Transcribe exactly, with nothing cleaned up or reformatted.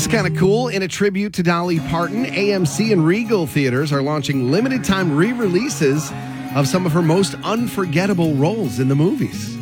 kind of cool. In a tribute to Dolly Parton, A M C and Regal Theaters are launching limited-time re-releases of some of her most unforgettable roles in the movies.